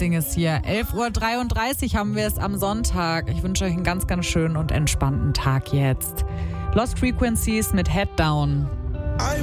Ding ist hier. 11.33 Uhr haben wir es am Sonntag. Ich wünsche euch einen ganz, ganz schönen und entspannten Tag jetzt. Lost Frequencies mit Head Down.